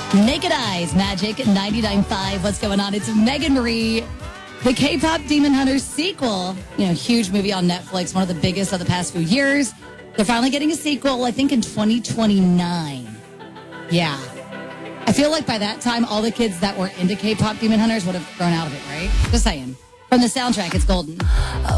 Naked Eyes, Magic 99.5. What's going on? It's Megan Marie. The K-pop Demon Hunters sequel, huge movie on Netflix, one of the biggest of the past few years. They're finally getting a sequel, I think in 2029. Yeah. I feel like by that time, all the kids that were into K-pop Demon Hunters would have grown out of it, right? Just saying. From the soundtrack, it's golden.